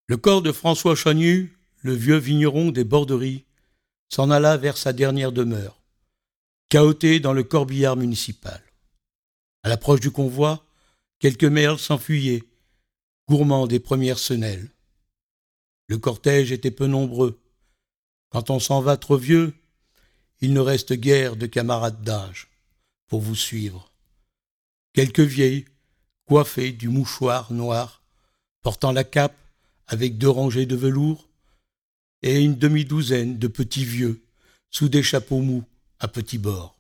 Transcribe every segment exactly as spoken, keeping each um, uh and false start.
Le corps de François Chagnu, le vieux vigneron des Borderies, s'en alla vers sa dernière demeure, cahoté dans le corbillard municipal. À l'approche du convoi, quelques merles s'enfuyaient, gourmands des premières senelles. Le cortège était peu nombreux. Quand on s'en va trop vieux, il ne reste guère de camarades d'âge pour vous suivre. Quelques vieilles, coiffées du mouchoir noir, portant la cape avec deux rangées de velours, et une demi-douzaine de petits vieux sous des chapeaux mous à petits bords.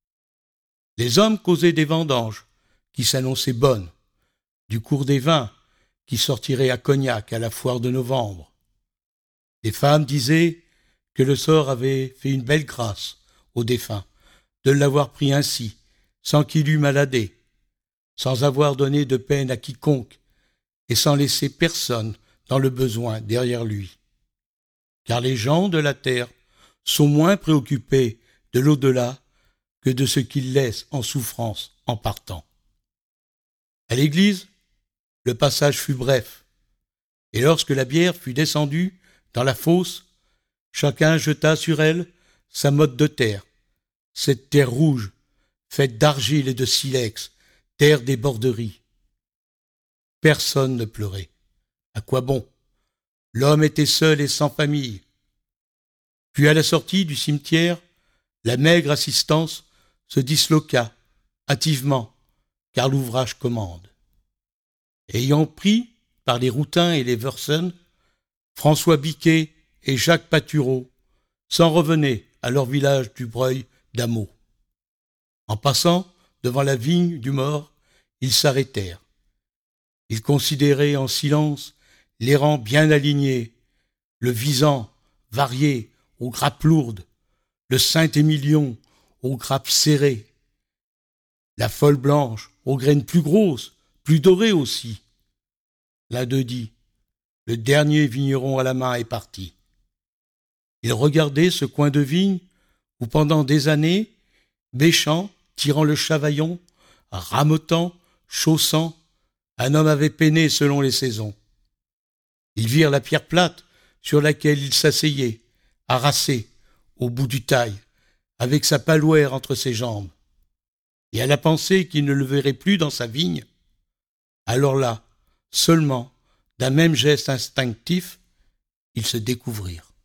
Les hommes causaient des vendanges qui s'annonçaient bonnes, du cours des vins qui sortiraient à Cognac à la foire de novembre. Les femmes disaient que le sort avait fait une belle grâce au défunt de l'avoir pris ainsi, sans qu'il eût maladé, sans avoir donné de peine à quiconque et sans laisser personne dans le besoin derrière lui. Car les gens de la terre sont moins préoccupés de l'au-delà que de ce qu'ils laissent en souffrance en partant. À l'église, le passage fut bref, et lorsque la bière fut descendue dans la fosse, chacun jeta sur elle sa motte de terre, cette terre rouge, faite d'argile et de silex, terre des Borderies. Personne ne pleurait. À quoi bon? L'homme était seul et sans famille. Puis à la sortie du cimetière, la maigre assistance se disloqua, hâtivement, car l'ouvrage commande. Ayant pris, par les Routins et les Versen, François Biquet et Jacques Patureau s'en revenaient à leur village du Breuil d'Hameau. En passant devant la vigne du mort, ils s'arrêtèrent. Ils considéraient en silence les rangs bien alignés, le Visan varié aux grappes lourdes, le Saint-Émilion aux grappes serrées, la folle blanche aux graines plus grosses, plus dorées aussi. L'un d'eux dit: le dernier vigneron à la main est parti. Il regardait ce coin de vigne où pendant des années, bêchant, tirant le chavaillon, ramotant, chaussant, un homme avait peiné selon les saisons. Ils virent la pierre plate sur laquelle il s'asseyait, harassé, au bout du taille, avec sa palouère entre ses jambes. Et à la pensée qu'il ne le verrait plus dans sa vigne, alors là, seulement, d'un même geste instinctif, ils se découvrirent.